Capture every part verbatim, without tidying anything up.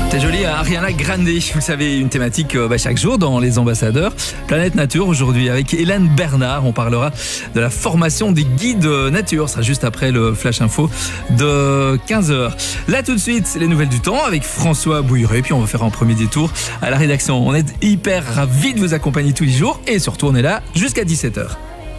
C'est joli, Ariana Grande, vous savez, une thématique bah, chaque jour dans Les Ambassadeurs. Planète Nature aujourd'hui avec Hélène Bernard. On parlera de la formation des guides nature. Ce sera juste après le Flash Info de quinze heures. Là tout de suite, les nouvelles du temps avec François Bouilleret. Puis on va faire un premier détour à la rédaction. On est hyper ravis de vous accompagner tous les jours et surtout on est là jusqu'à dix-sept heures.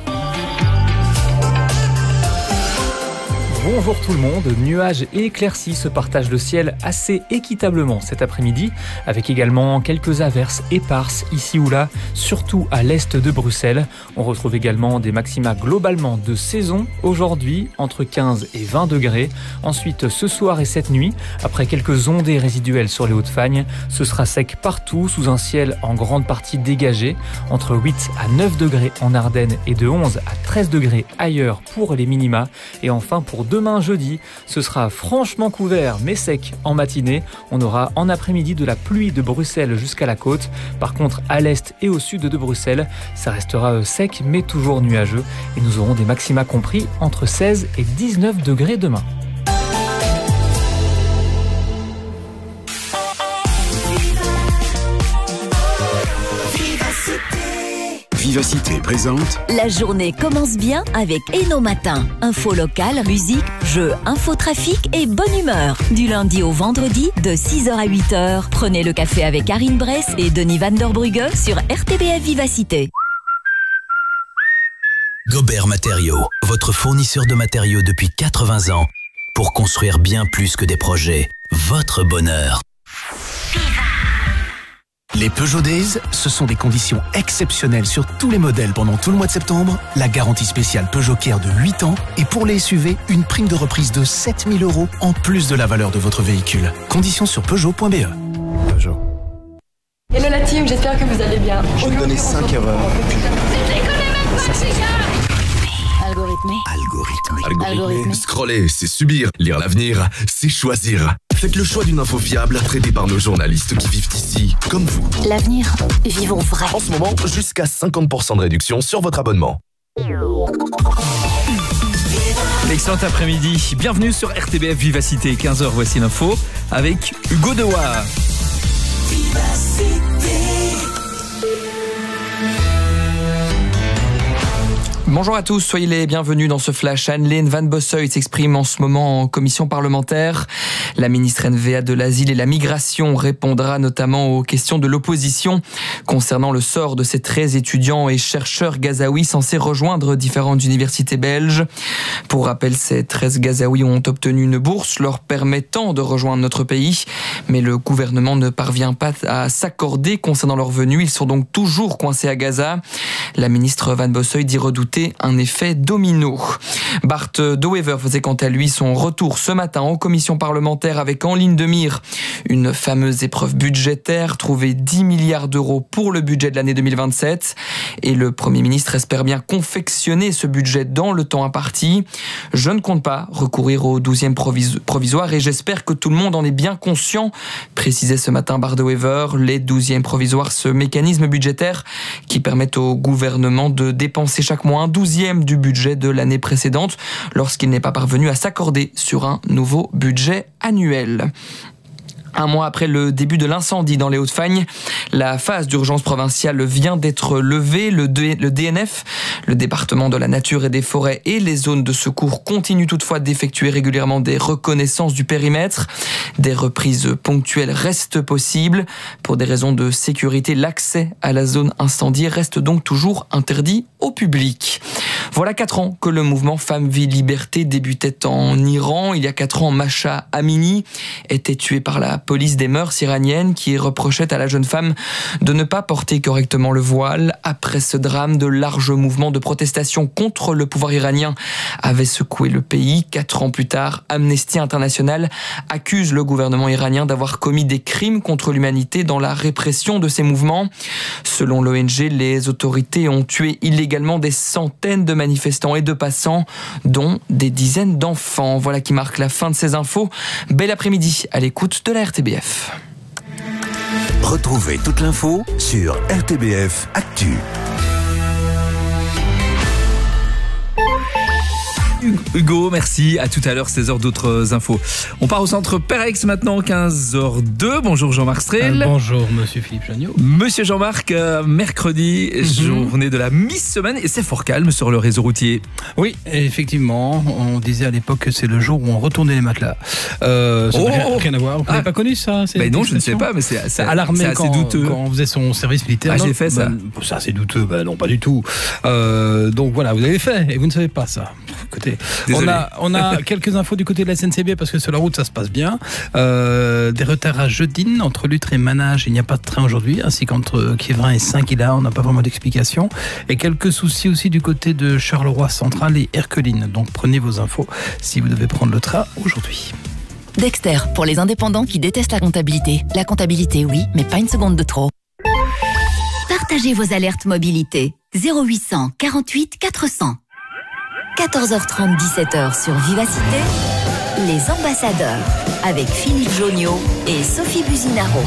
Bonjour tout le monde, nuages et éclaircies se partagent le ciel assez équitablement cet après-midi, avec également quelques averses éparses ici ou là, surtout à l'est de Bruxelles. On retrouve également des maxima globalement de saison aujourd'hui, entre quinze et vingt degrés. Ensuite, ce soir et cette nuit, après quelques ondées résiduelles sur les Hauts-de-Fagne, ce sera sec partout sous un ciel en grande partie dégagé, entre huit à neuf degrés en Ardennes et de onze à treize degrés ailleurs pour les minima. Et enfin pour demain jeudi, ce sera franchement couvert mais sec en matinée. On aura en après-midi de la pluie de Bruxelles jusqu'à la côte. Par contre, à l'est et au sud de Bruxelles, ça restera sec mais toujours nuageux. Et nous aurons des maxima compris entre seize et dix-neuf degrés demain. Vivacité présente. La journée commence bien avec Eno Matin. Info locale, musique, jeux, infotrafic et bonne humeur. Du lundi au vendredi, de six heures à huit heures. Prenez le café avec Karine Bress et Denis Van der Brugge sur R T B F Vivacité. Gobert Matériaux, votre fournisseur de matériaux depuis quatre-vingts ans pour construire bien plus que des projets. Votre bonheur. Les Peugeot Days, ce sont des conditions exceptionnelles sur tous les modèles pendant tout le mois de septembre. La garantie spéciale Peugeot Care de huit ans et pour les S U V, une prime de reprise de sept mille euros en plus de la valeur de votre véhicule. Conditions sur Peugeot point B E. Peugeot. Hello la team, j'espère que vous allez bien. Je vais donner cinq erreurs. Algorithmé. Algorithmé. Algorithmé. Scroller, c'est subir. Lire l'avenir, c'est choisir. Faites le choix d'une info fiable, traitée par nos journalistes qui vivent ici, comme vous. L'avenir, vivons vrai. En ce moment, jusqu'à cinquante pour cent de réduction sur votre abonnement. Excellent après-midi. Bienvenue sur R T B F Vivacité. quinze heures, voici l'info avec Hugo Dewa. Vivacité. Bonjour à tous, soyez les bienvenus dans ce flash. Anne-Lene Van Bosseuil s'exprime en ce moment en commission parlementaire. La ministre N V A de l'Asile et la Migration répondra notamment aux questions de l'opposition concernant le sort de ces treize étudiants et chercheurs gazaouis censés rejoindre différentes universités belges. Pour rappel, ces treize gazaouis ont obtenu une bourse leur permettant de rejoindre notre pays, mais le gouvernement ne parvient pas à s'accorder concernant leur venue. Ils sont donc toujours coincés à Gaza. La ministre Van Bosseuil dit redouter un effet domino. Bart De Wever faisait quant à lui son retour ce matin en commission parlementaire avec en ligne de mire une fameuse épreuve budgétaire, trouver dix milliards d'euros pour le budget de l'année deux mille vingt-sept. Et le Premier ministre espère bien confectionner ce budget dans le temps imparti. Je ne compte pas recourir au douzième provisoire et j'espère que tout le monde en est bien conscient, précisait ce matin Bart De Wever. Les douzièmes provisoires, ce mécanisme budgétaire qui permet au gouvernement de dépenser chaque mois un douzième du budget de l'année précédente lorsqu'il n'est pas parvenu à s'accorder sur un nouveau budget annuel. Un mois après le début de l'incendie dans les Hauts-de-Fagne, la phase d'urgence provinciale vient d'être levée. Le D N F, le département de la nature et des forêts et les zones de secours continuent toutefois d'effectuer régulièrement des reconnaissances du périmètre. Des reprises ponctuelles restent possibles. Pour des raisons de sécurité, l'accès à la zone incendiée reste donc toujours interdit au public. Voilà quatre ans que le mouvement Femmes, Vie, Liberté débutait en Iran. Il y a quatre ans, Masha Amini était tuée par la police des mœurs iranienne qui reprochait à la jeune femme de ne pas porter correctement le voile. Après ce drame, de larges mouvements de protestation contre le pouvoir iranien avaient secoué le pays. Quatre ans plus tard, Amnesty International accuse le gouvernement iranien d'avoir commis des crimes contre l'humanité dans la répression de ces mouvements. Selon l'O N G, les autorités ont tué illégalement des centaines de manifestants et de passants, dont des dizaines d'enfants. Voilà qui marque la fin de ces infos. Bel après-midi à l'écoute de la R T B F. Retrouvez toute l'info sur R T B F Actu. Hugo, merci. À tout à l'heure, seize heures, d'autres infos. On part au centre Perex maintenant, quinze heures deux. Bonjour Jean-Marc Strel. Euh, bonjour Monsieur Philippe Janniot. Monsieur Jean-Marc, euh, mercredi, mm-hmm. journée de la mi-semaine et c'est fort calme sur le réseau routier. Oui, effectivement. On disait à l'époque que c'est le jour où on retournait les matelas. Euh, ça n'a oh rien, rien à voir. Vous n'avez ah. pas connu ça? Ben non, je ne sais pas, mais c'est, c'est, alarmé c'est assez quand, douteux. Quand on faisait son service militaire. Ah, non, j'ai fait ça. Ben, ça, c'est douteux. Ben non, pas du tout. Euh, donc voilà, vous avez fait et vous ne savez pas ça. Écoutez, on a, on a quelques infos du côté de la S N C B parce que sur la route ça se passe bien. Euh, des retards à Jeudine entre Lutre et Manage, il n'y a pas de train aujourd'hui, ainsi qu'entre Quiévrain et Saint-Guilard, on n'a pas vraiment d'explication. Et quelques soucis aussi du côté de Charleroi Central et Erqueline. Donc prenez vos infos si vous devez prendre le train aujourd'hui. Dexter, pour les indépendants qui détestent la comptabilité. La comptabilité, oui, mais pas une seconde de trop. Partagez vos alertes mobilité. zéro huit cent quarante-huit quatre cents. quatorze heures trente, dix-sept heures sur Vivacité, les ambassadeurs, avec Philippe Joniot et Sophie Buzinaro.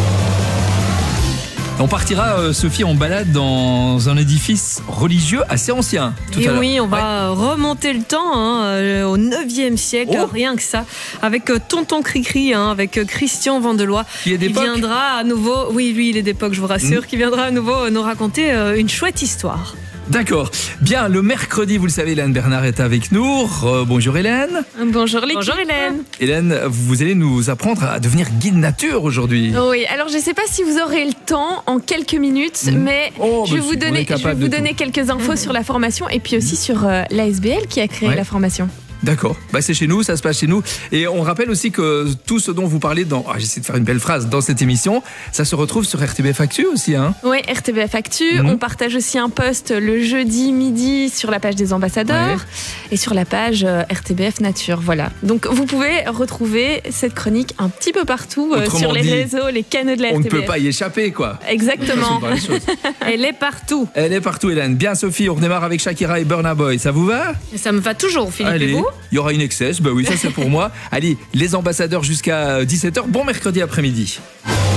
On partira, euh, Sophie, en balade dans un édifice religieux assez ancien. Tout et à oui, l'heure. on va ouais. remonter le temps hein, euh, au neuvième siècle, oh. rien que ça, avec euh, Tonton Cricri, hein, avec euh, Christian Vandelois, qui est d'époque. Qui viendra à nouveau, oui, lui, il est d'époque, je vous rassure, mmh. qui viendra à nouveau euh, nous raconter euh, une chouette histoire. D'accord. Bien, le mercredi, vous le savez, Hélène Bernard est avec nous. Euh, bonjour Hélène. Bonjour l'équipe. Bonjour Hélène. Hélène, vous allez nous apprendre à devenir guide nature aujourd'hui. Oui, alors je ne sais pas si vous aurez le temps en quelques minutes, mmh. mais oh, je vais vous donner, je vais vous donner quelques infos mmh. sur la formation et puis aussi sur euh, l'A S B L qui a créé ouais. la formation. D'accord, bah, c'est chez nous, ça se passe chez nous. Et on rappelle aussi que tout ce dont vous parlez dans, ah, j'essaie de faire une belle phrase, dans cette émission, ça se retrouve sur R T B F Actu aussi. Hein. Oui, R T B F Actu. Mmh. On partage aussi un post le jeudi midi sur la page des ambassadeurs ouais. et sur la page R T B F Nature. Voilà. Donc vous pouvez retrouver cette chronique un petit peu partout euh, sur les dit, réseaux, les canaux de la R T B F. On ne peut pas y échapper, quoi. Exactement. Elle est partout. Elle est partout, Hélène. Bien, Sophie, on redémarre avec Shakira et Burna Boy. Ça vous va? Ça me va toujours, Philippe. Allez. Et vous? Il y aura une excess, bah oui, ça c'est pour moi. Allez, les ambassadeurs jusqu'à dix-sept heures. Bon mercredi après-midi.